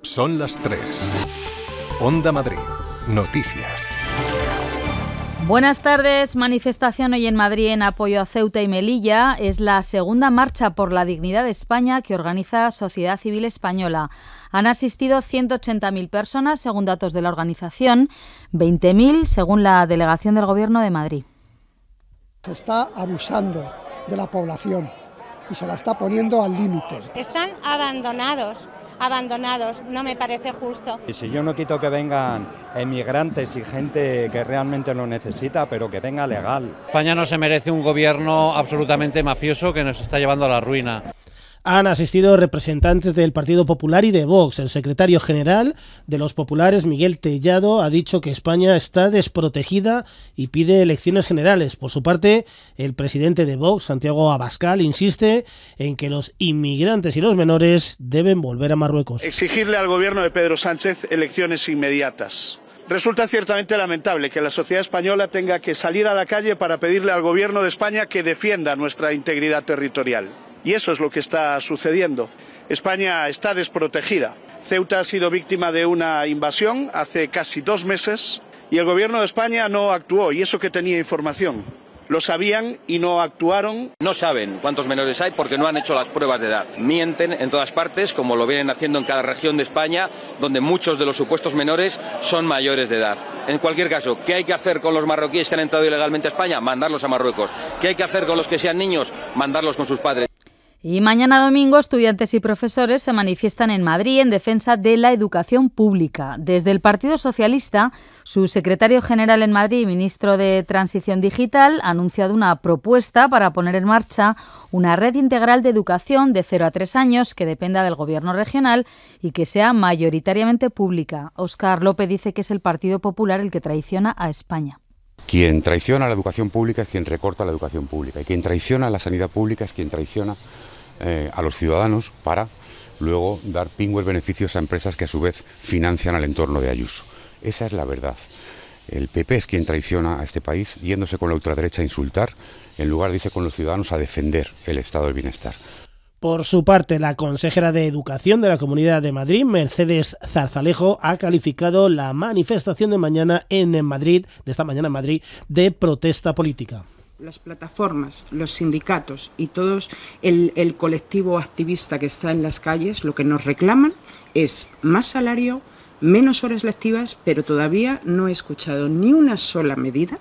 Son las 3. Onda Madrid. Noticias. Buenas tardes. Manifestación hoy en Madrid en apoyo a Ceuta y Melilla. Es la segunda marcha por la dignidad de España que organiza Sociedad Civil Española. Han asistido 180.000 personas, según datos de la organización, 20.000 según la delegación del Gobierno de Madrid. Se está abusando de la población y se la está poniendo al límite. Están abandonados, no me parece justo. Y si yo no quito que vengan emigrantes y gente que realmente lo necesita, pero que venga legal. España no se merece un gobierno absolutamente mafioso que nos está llevando a la ruina. Han asistido representantes del Partido Popular y de Vox. El secretario general de los populares, Miguel Tellado, ha dicho que España está desprotegida y pide elecciones generales. Por su parte, el presidente de Vox, Santiago Abascal, insiste en que los inmigrantes y los menores deben volver a Marruecos. Exigirle al gobierno de Pedro Sánchez elecciones inmediatas. Resulta ciertamente lamentable que la sociedad española tenga que salir a la calle para pedirle al gobierno de España que defienda nuestra integridad territorial. Y eso es lo que está sucediendo. España está desprotegida. Ceuta ha sido víctima de una invasión hace casi 2 meses y el gobierno de España no actuó, y eso que tenía información. Lo sabían y no actuaron. No saben cuántos menores hay porque no han hecho las pruebas de edad. Mienten en todas partes, como lo vienen haciendo en cada región de España, donde muchos de los supuestos menores son mayores de edad. En cualquier caso, ¿qué hay que hacer con los marroquíes que han entrado ilegalmente a España? Mandarlos a Marruecos. ¿Qué hay que hacer con los que sean niños? Mandarlos con sus padres. Y mañana domingo, estudiantes y profesores se manifiestan en Madrid en defensa de la educación pública. Desde el Partido Socialista, su secretario general en Madrid y ministro de Transición Digital ha anunciado una propuesta para poner en marcha una red integral de educación de 0 a 3 años que dependa del Gobierno regional y que sea mayoritariamente pública. Óscar López dice que es el Partido Popular el que traiciona a España. Quien traiciona la educación pública es quien recorta la educación pública, y quien traiciona la sanidad pública es quien traiciona a los ciudadanos para luego dar pingües beneficios a empresas que a su vez financian al entorno de Ayuso. Esa es la verdad. El PP es quien traiciona a este país yéndose con la ultraderecha a insultar en lugar de irse con los ciudadanos a defender el estado del bienestar. Por su parte, la consejera de Educación de la Comunidad de Madrid, Mercedes Zarzalejo, ha calificado la manifestación de esta mañana en Madrid, de protesta política. Las plataformas, los sindicatos y todo el colectivo activista que está en las calles, lo que nos reclaman es más salario, menos horas lectivas, pero todavía no he escuchado ni una sola medida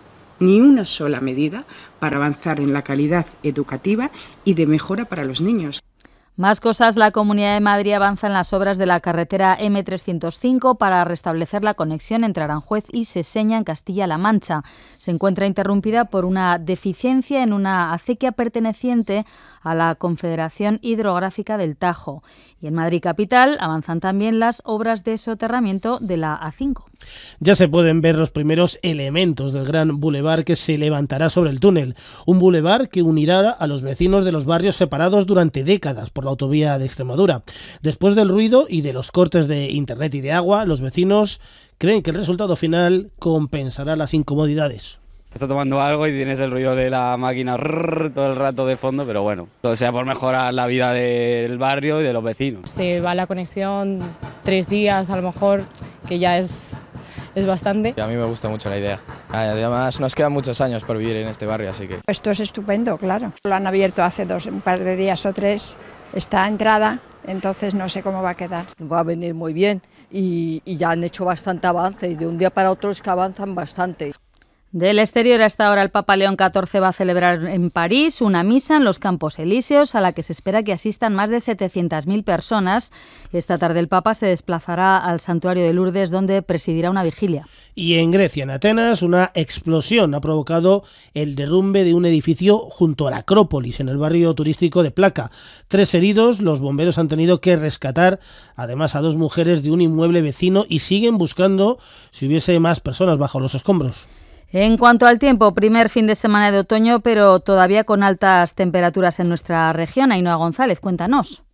para avanzar en la calidad educativa y de mejora para los niños. Más cosas, la Comunidad de Madrid avanza en las obras de la carretera M305 para restablecer la conexión entre Aranjuez y Seseña en Castilla-La Mancha. Se encuentra interrumpida por una deficiencia en una acequia perteneciente a la Confederación Hidrográfica del Tajo. Y en Madrid capital avanzan también las obras de soterramiento de la A5. Ya se pueden ver los primeros elementos del gran bulevar que se levantará sobre el túnel. Un bulevar que unirá a los vecinos de los barrios separados durante décadas por la autovía de Extremadura. Después del ruido y de los cortes de internet y de agua, los vecinos creen que el resultado final compensará las incomodidades. Está tomando algo y tienes el ruido de la máquina todo el rato de fondo, pero bueno, todo sea por mejorar la vida del barrio y de los vecinos. Se va la conexión 3 días a lo mejor, que ya es bastante. A mí me gusta mucho la idea. Además nos quedan muchos años por vivir en este barrio, así que... Esto es estupendo, claro. Lo han abierto hace un par de días o 3, está entrada, entonces no sé cómo va a quedar. Va a venir muy bien y ya han hecho bastante avance y de un día para otro es que avanzan bastante. Del exterior, a esta hora el Papa León XIV va a celebrar en París una misa en los Campos Elíseos a la que se espera que asistan más de 700.000 personas. Esta tarde el Papa se desplazará al santuario de Lourdes, donde presidirá una vigilia. Y en Grecia, en Atenas, una explosión ha provocado el derrumbe de un edificio junto a la Acrópolis, en el barrio turístico de Plaka. 3 heridos, los bomberos han tenido que rescatar además a 2 mujeres de un inmueble vecino y siguen buscando si hubiese más personas bajo los escombros. En cuanto al tiempo, primer fin de semana de otoño, pero todavía con altas temperaturas en nuestra región. Ainhoa González, cuéntanos.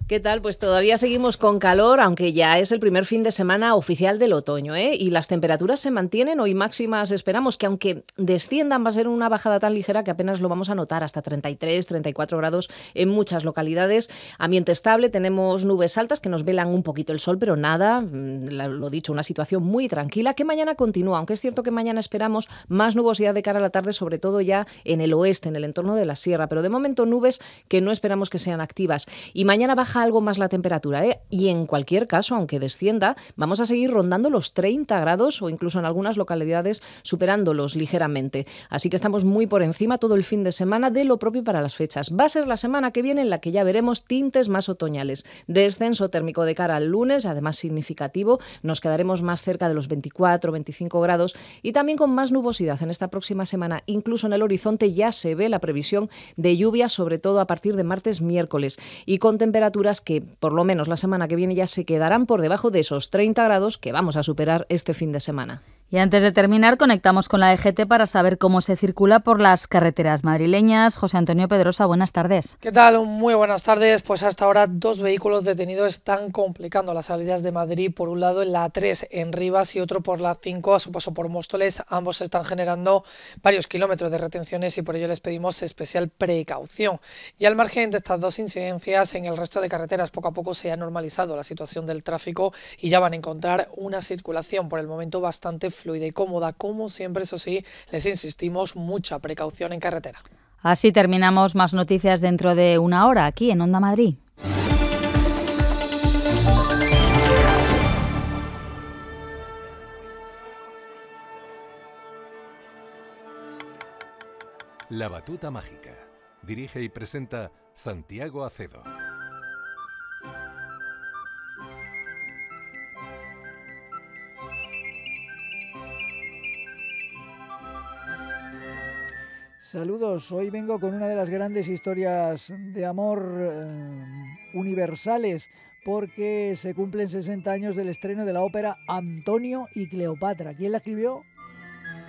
¿Qué tal? Pues todavía seguimos con calor, aunque ya es el primer fin de semana oficial del otoño, ¿eh? Y las temperaturas se mantienen, hoy máximas esperamos que aunque desciendan va a ser una bajada tan ligera que apenas lo vamos a notar, hasta 33, 34 grados en muchas localidades. Ambiente estable, tenemos nubes altas que nos velan un poquito el sol, pero nada, lo dicho, una situación muy tranquila que mañana continúa, aunque es cierto que mañana esperamos más nubosidad de cara a la tarde, sobre todo ya en el oeste, en el entorno de la sierra, pero de momento nubes que no esperamos que sean activas. Y mañana baja algo más la temperatura, ¿eh? Y en cualquier caso, aunque descienda, vamos a seguir rondando los 30 grados o incluso en algunas localidades superándolos ligeramente. Así que estamos muy por encima todo el fin de semana de lo propio para las fechas. Va a ser la semana que viene en la que ya veremos tintes más otoñales. Descenso térmico de cara al lunes, además significativo. Nos quedaremos más cerca de los 24, 25 grados y también con más nubosidad en esta próxima semana. Incluso en el horizonte ya se ve la previsión de lluvia, sobre todo a partir de martes, miércoles. Y con temperaturas que, por lo menos la semana que viene, ya se quedarán por debajo de esos 30 grados que vamos a superar este fin de semana. Y antes de terminar, conectamos con la DGT para saber cómo se circula por las carreteras madrileñas. José Antonio Pedrosa, buenas tardes. ¿Qué tal? Muy buenas tardes. Pues hasta ahora 2 vehículos detenidos están complicando las salidas de Madrid. Por un lado en la A3 en Rivas y otro por la 5 a su paso por Móstoles. Ambos están generando varios kilómetros de retenciones y por ello les pedimos especial precaución. Y al margen de estas 2 incidencias, en el resto de carreteras poco a poco se ha normalizado la situación del tráfico y ya van a encontrar una circulación por el momento bastante fluida y cómoda. Como siempre, eso sí, les insistimos, mucha precaución en carretera. Así terminamos. Más noticias dentro de una hora aquí en Onda Madrid. La batuta mágica. Dirige y presenta Santiago Acedo. Saludos, hoy vengo con una de las grandes historias de amor universales porque se cumplen 60 años del estreno de la ópera Antonio y Cleopatra. ¿Quién la escribió?